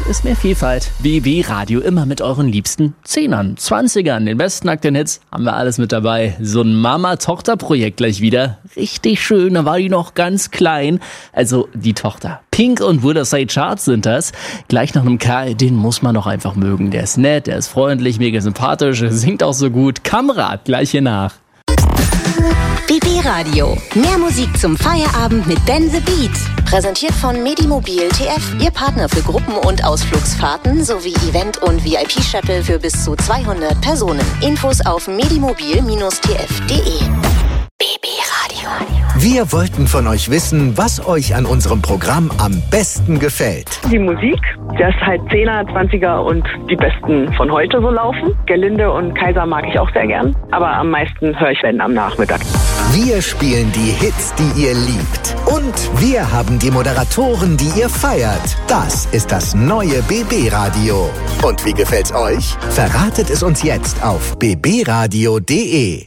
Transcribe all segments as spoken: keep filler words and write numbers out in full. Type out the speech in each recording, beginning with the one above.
ist mehr Vielfalt. B B Radio, immer mit euren liebsten Zehnern, Zwanzigern, den besten aktuellen Hits, haben wir alles mit dabei. So ein Mama-Tochter-Projekt gleich wieder. Richtig schön, da war die noch ganz klein. Also die Tochter. Pink und Would Say Charts sind das. Gleich nach einem Kerl, den muss man doch einfach mögen. Der ist nett, der ist freundlich, mega sympathisch, singt auch so gut. Kamrat, gleich hier nach. B B Radio. Mehr Musik zum Feierabend mit Ben the Beat. Präsentiert von Medimobil T F, Ihr Partner für Gruppen- und Ausflugsfahrten sowie Event- und V I P-Shuttle für bis zu zweihundert Personen. Infos auf medimobil Bindestrich t f punkt de. B B Radio. Wir wollten von euch wissen, was euch an unserem Programm am besten gefällt. Die Musik, dass halt Zehner, Zwanziger und die Besten von heute so laufen. Gerlinde und Kaiser mag ich auch sehr gern, aber am meisten höre ich wenn am Nachmittag. Wir spielen die Hits, die ihr liebt. Und wir haben die Moderatoren, die ihr feiert. Das ist das neue B B Radio. Und wie gefällt's euch? Verratet es uns jetzt auf b b radio punkt de.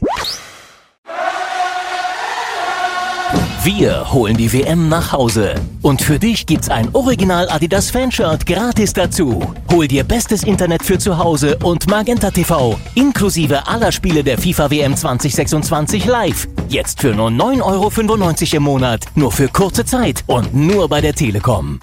Wir holen die W M nach Hause. Und für dich gibt's ein Original Adidas Fanshirt gratis dazu. Hol dir bestes Internet für zu Hause und Magenta T V. Inklusive aller Spiele der FIFA W M zwanzig sechsundzwanzig live. Jetzt für nur neun Euro fünfundneunzig im Monat. Nur für kurze Zeit und nur bei der Telekom.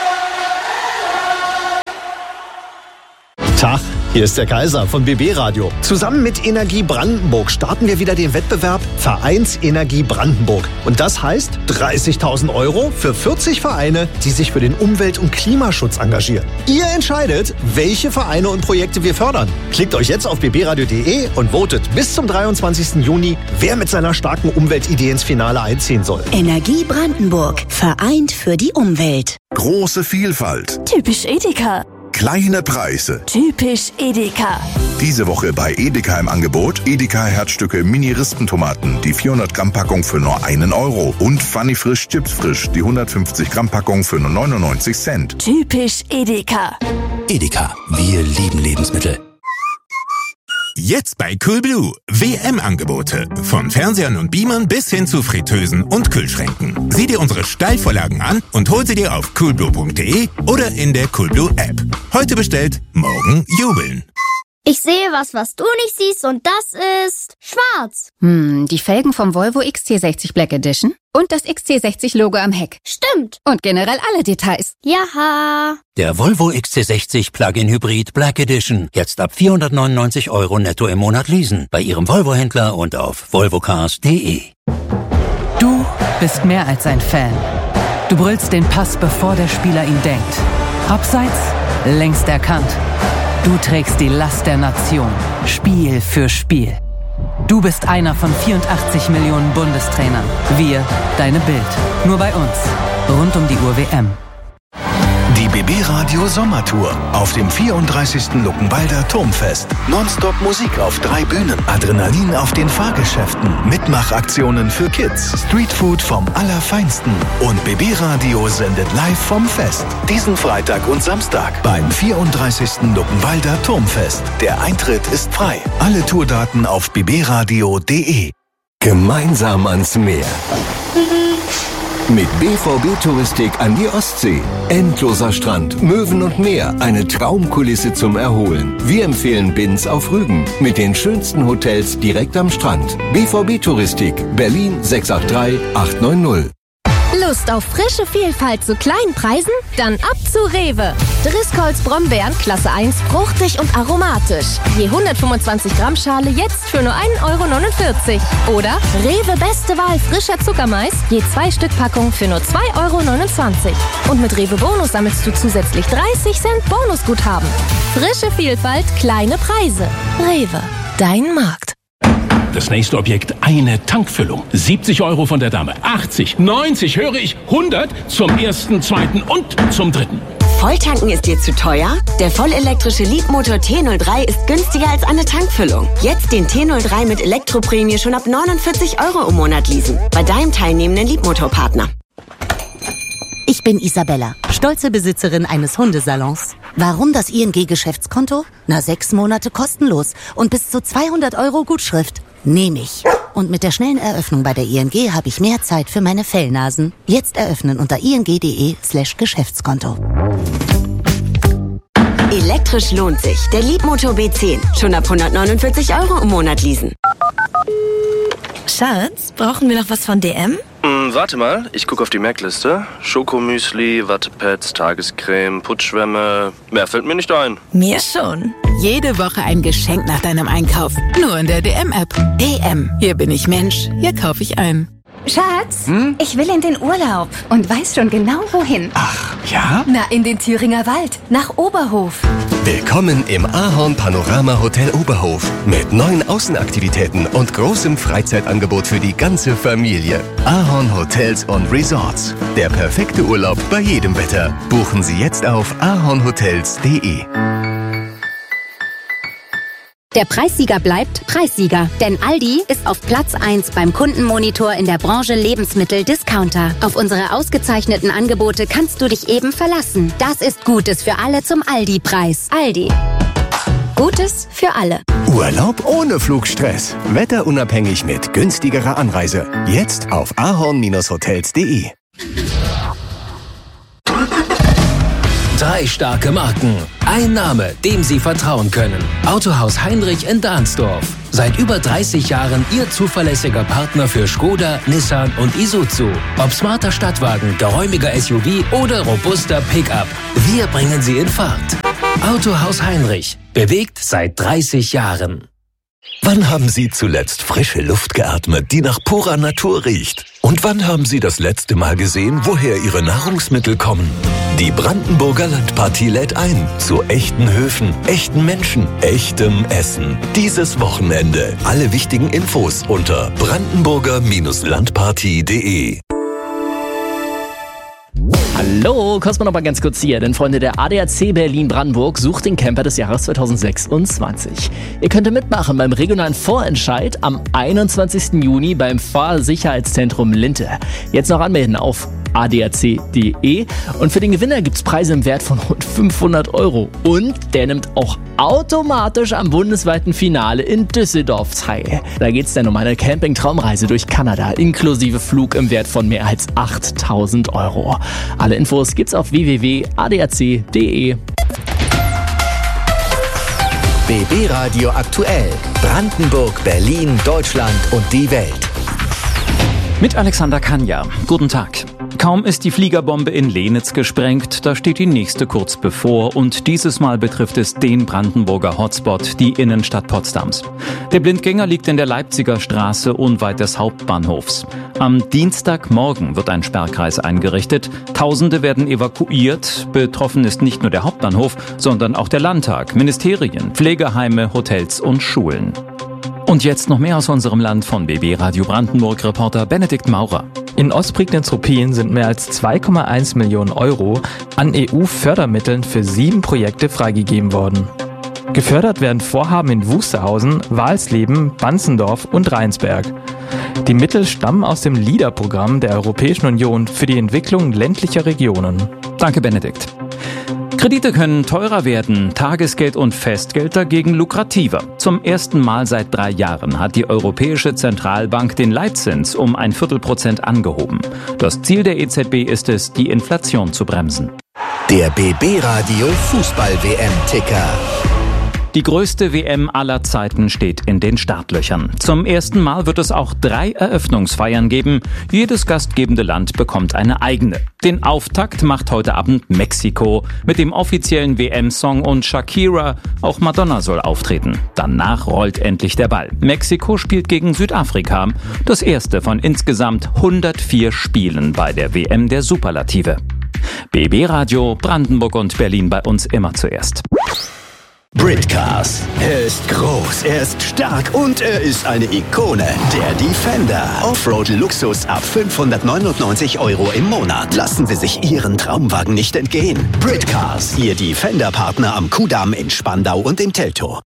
Tag, hier ist der Kaiser von B B Radio. Zusammen mit Energie Brandenburg starten wir wieder den Wettbewerb Vereinsenergie Brandenburg. Und das heißt dreißigtausend Euro für vierzig Vereine, die sich für den Umwelt- und Klimaschutz engagieren. Ihr entscheidet, welche Vereine und Projekte wir fördern. Klickt euch jetzt auf b b radio punkt de und votet bis zum dreiundzwanzigsten Juni, wer mit seiner starken Umweltidee ins Finale einziehen soll. Energie Brandenburg. Vereint für die Umwelt. Große Vielfalt. Typisch Edeka. Kleine Preise. Typisch Edeka. Diese Woche bei Edeka im Angebot Edeka Herzstücke Mini-Rispentomaten, die vierhundert Gramm Packung für nur einen Euro. Und Funny Frisch Chips Frisch, die hundertfünfzig Gramm Packung für nur neunundneunzig Cent. Typisch Edeka. Edeka, wir lieben Lebensmittel. Jetzt bei Coolblue. W M-Angebote. Von Fernsehern und Beamern bis hin zu Fritteusen und Kühlschränken. Sieh dir unsere Steilvorlagen an und hol sie dir auf coolblue punkt de oder in der Coolblue App. Heute bestellt, morgen jubeln. Ich sehe was, was du nicht siehst, und das ist schwarz. Hm, die Felgen vom Volvo X C sechzig Black Edition und das X C sechzig Logo am Heck. Stimmt. Und generell alle Details. Jaha. Der Volvo X C sechzig Plug-in Hybrid Black Edition. Jetzt ab vierhundertneunundneunzig Euro netto im Monat leasen. Bei Ihrem Volvo-Händler und auf volvocars punkt de. Du bist mehr als ein Fan. Du brüllst den Pass, bevor der Spieler ihn denkt. Abseits, längst erkannt. Du trägst die Last der Nation, Spiel für Spiel. Du bist einer von vierundachtzig Millionen Bundestrainern. Wir, deine Bild. Nur bei uns. Rund um die Uhr W M. Die B B Radio Sommertour auf dem vierunddreißigsten Luckenwalder Turmfest. Nonstop Musik auf drei Bühnen, Adrenalin auf den Fahrgeschäften, Mitmachaktionen für Kids, Streetfood vom Allerfeinsten und B B Radio sendet live vom Fest. Diesen Freitag und Samstag beim vierunddreißigsten Luckenwalder Turmfest. Der Eintritt ist frei. Alle Tourdaten auf b b radio punkt de. Gemeinsam ans Meer. Mit B V B Touristik an die Ostsee. Endloser Strand, Möwen und Meer, eine Traumkulisse zum Erholen. Wir empfehlen Binz auf Rügen mit den schönsten Hotels direkt am Strand. B V B Touristik, Berlin sechs acht drei acht neun null. Lust auf frische Vielfalt zu kleinen Preisen? Dann ab zu Rewe. Driscolls Brombeeren Klasse eins, fruchtig und aromatisch. Je hundertfünfundzwanzig Gramm Schale jetzt für nur ein Euro neunundvierzig. Oder Rewe Beste Wahl frischer Zuckermais, je zwei Stück Packung für nur zwei Euro neunundzwanzig. Und mit Rewe Bonus sammelst du zusätzlich dreißig Cent Bonusguthaben. Frische Vielfalt, kleine Preise. Rewe, dein Markt. Das nächste Objekt, eine Tankfüllung. siebzig Euro von der Dame. achtzig, neunzig, höre ich, hundert zum ersten, zweiten und zum dritten. Volltanken ist dir zu teuer? Der vollelektrische Leapmotor T null drei ist günstiger als eine Tankfüllung. Jetzt den T null drei mit Elektroprämie schon ab neunundvierzig Euro im Monat leasen. Bei deinem teilnehmenden Leapmotor-Partner. Ich bin Isabella, stolze Besitzerin eines Hundesalons. Warum das I N G-Geschäftskonto? Na, sechs Monate kostenlos und bis zu zweihundert Euro Gutschrift. Nehme ich. Und mit der schnellen Eröffnung bei der I N G habe ich mehr Zeit für meine Fellnasen. Jetzt eröffnen unter ing.de slash Geschäftskonto. Elektrisch lohnt sich. Der Leapmotor B zehn. Schon ab hundertneunundvierzig Euro im Monat leasen. Schatz, brauchen wir noch was von D M? Hm, warte mal, ich gucke auf die Merkliste. Schokomüsli, Wattepads, Tagescreme, Putzschwämme. Mehr fällt mir nicht ein. Mir schon. Jede Woche ein Geschenk nach deinem Einkauf. Nur in der D M-App. D M. Hier bin ich Mensch. Hier kaufe ich ein. Schatz, Hm? ich will in den Urlaub und weiß schon genau wohin. Ach, ja? Na, in den Thüringer Wald, nach Oberhof. Willkommen im Ahorn Panorama Hotel Oberhof mit neuen Außenaktivitäten und großem Freizeitangebot für die ganze Familie. Ahorn Hotels und Resorts. Der perfekte Urlaub bei jedem Wetter. Buchen Sie jetzt auf ahornhotels punkt de. Der Preissieger bleibt Preissieger, denn Aldi ist auf Platz eins beim Kundenmonitor in der Branche Lebensmittel-Discounter. Auf unsere ausgezeichneten Angebote kannst du dich eben verlassen. Das ist Gutes für alle zum Aldi-Preis. Aldi. Gutes für alle. Urlaub ohne Flugstress. Wetterunabhängig mit günstigerer Anreise. Jetzt auf ahorn hotels punkt de. Drei starke Marken. Ein Name, dem Sie vertrauen können. Autohaus Heinrich in Dahnsdorf. Seit über dreißig Jahren Ihr zuverlässiger Partner für Skoda, Nissan und Isuzu. Ob smarter Stadtwagen, geräumiger S U V oder robuster Pickup. Wir bringen Sie in Fahrt. Autohaus Heinrich. Bewegt seit dreißig Jahren. Wann haben Sie zuletzt frische Luft geatmet, die nach purer Natur riecht? Und wann haben Sie das letzte Mal gesehen, woher Ihre Nahrungsmittel kommen? Die Brandenburger Landpartie lädt ein zu echten Höfen, echten Menschen, echtem Essen. Dieses Wochenende. Alle wichtigen Infos unter brandenburger Landpartie punkt de. Hallo, Cosmo noch mal ganz kurz hier, denn Freunde, der A D A C Berlin-Brandenburg sucht den Camper des Jahres zweitausendsechsundzwanzig. Ihr könnt mitmachen beim regionalen Vorentscheid am einundzwanzigsten Juni beim Fahrsicherheitszentrum Linte. Jetzt noch anmelden auf a d a c punkt de und für den Gewinner gibt's Preise im Wert von rund fünfhundert Euro und der nimmt auch automatisch am bundesweiten Finale in Düsseldorf teil. Da geht's dann um eine Camping-Traumreise durch Kanada inklusive Flug im Wert von mehr als achttausend Euro. Alle Infos gibt's auf w w w punkt a d a c punkt de. B B Radio aktuell. Brandenburg, Berlin, Deutschland und die Welt. Mit Alexander Kanja. Guten Tag. Kaum ist die Fliegerbombe in Lenitz gesprengt, da steht die nächste kurz bevor und dieses Mal betrifft es den Brandenburger Hotspot, die Innenstadt Potsdams. Der Blindgänger liegt in der Leipziger Straße unweit des Hauptbahnhofs. Am Dienstagmorgen wird ein Sperrkreis eingerichtet. Tausende werden evakuiert. Betroffen ist nicht nur der Hauptbahnhof, sondern auch der Landtag, Ministerien, Pflegeheime, Hotels und Schulen. Und jetzt noch mehr aus unserem Land von B B Radio Brandenburg Reporter Benedikt Maurer. In Ostprignitz-Ruppin sind mehr als zwei Komma eins Millionen Euro an E U-Fördermitteln für sieben Projekte freigegeben worden. Gefördert werden Vorhaben in Wusterhausen, Walsleben, Banzendorf und Rheinsberg. Die Mittel stammen aus dem LEADER-Programm der Europäischen Union für die Entwicklung ländlicher Regionen. Danke, Benedikt. Kredite können teurer werden, Tagesgeld und Festgeld dagegen lukrativer. Zum ersten Mal seit drei Jahren hat die Europäische Zentralbank den Leitzins um ein Viertelprozent angehoben. Das Ziel der E Z B ist es, die Inflation zu bremsen. Der B B Radio Fußball-W M-Ticker. Die größte W M aller Zeiten steht in den Startlöchern. Zum ersten Mal wird es auch drei Eröffnungsfeiern geben. Jedes gastgebende Land bekommt eine eigene. Den Auftakt macht heute Abend Mexiko mit dem offiziellen W M-Song und Shakira. Auch Madonna soll auftreten. Danach rollt endlich der Ball. Mexiko spielt gegen Südafrika. Das erste von insgesamt hundertvier Spielen bei der W M der Superlative. B B Radio, Brandenburg und Berlin bei uns immer zuerst. Britcars. Er ist groß, er ist stark und er ist eine Ikone. Der Defender. Offroad-Luxus ab fünfhundertneunundneunzig Euro im Monat. Lassen Sie sich Ihren Traumwagen nicht entgehen. Britcars. Ihr Defender-Partner am Kudamm in Spandau und im Teltow.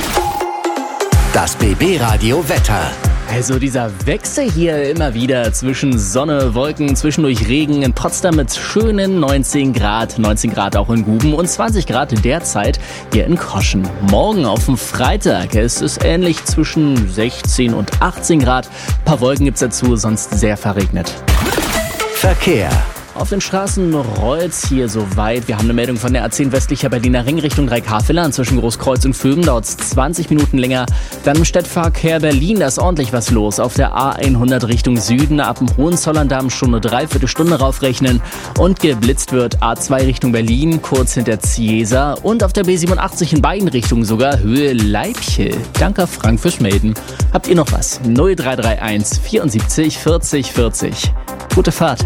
Das B B Radio Wetter. Also dieser Wechsel hier immer wieder zwischen Sonne, Wolken, zwischendurch Regen in Potsdam mit schönen neunzehn Grad, neunzehn Grad auch in Guben und zwanzig Grad derzeit hier in Koschen. Morgen auf dem Freitag ist es ähnlich zwischen sechzehn und achtzehn Grad. Ein paar Wolken gibt's dazu, sonst sehr verregnet. Verkehr. Auf den Straßen rollt's hier soweit. Wir haben eine Meldung von der A zehn westlicher Berliner Ring Richtung drei K-Villern. Zwischen Großkreuz und Vöben dauert's zwanzig Minuten länger. Dann im Städtverkehr Berlin, da ist ordentlich was los. Auf der A hundert Richtung Süden, ab dem Hohenzollern-Damm schon eine Dreiviertelstunde raufrechnen. Und geblitzt wird A zwei Richtung Berlin, kurz hinter Ziesa. Und auf der B siebenundachtzig in beiden Richtungen sogar Höhe Leipchel. Danke Frank fürs Melden. Habt ihr noch was? null drei drei eins vierundsiebzig vierzig vierzig. Gute Fahrt.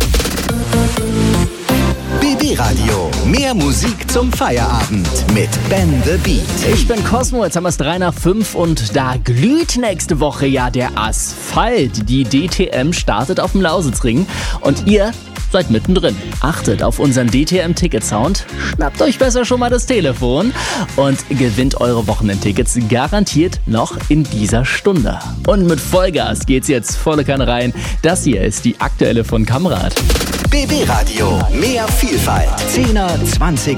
B B Radio. Mehr Musik zum Feierabend mit Ben the Beat. Ich bin Cosmo, jetzt haben wir es drei nach fünf und da glüht nächste Woche ja der Asphalt. Die D T M startet auf dem Lausitzring und ihr seid mittendrin. Achtet auf unseren D T M-Ticket-Sound, schnappt euch besser schon mal das Telefon und gewinnt eure Wochenendtickets garantiert noch in dieser Stunde. Und mit Vollgas geht's jetzt volle Kanne rein. Das hier ist die aktuelle von Kamrat. B B Radio. Mehr Vielfalt. zehner, zwanziger